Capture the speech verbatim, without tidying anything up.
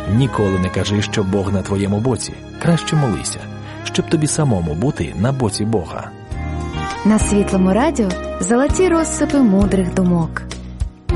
Ніколи не кажи, що Бог на твоєму боці. Краще молися, щоб тобі самому бути на боці Бога. На Світлому радіо золоті розсипи мудрих думок.